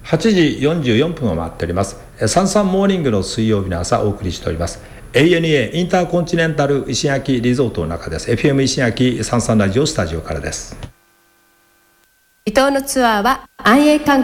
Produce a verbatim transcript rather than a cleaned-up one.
はちじよんじゅうよんぷんを回っております。サンサンモーニングの水曜日の朝お送りしております。 エーエヌエー インターコンチネンタル石垣リゾートの中です。 エフエム 石垣サンサンラジオスタジオからです。 伊東のツアーは安永観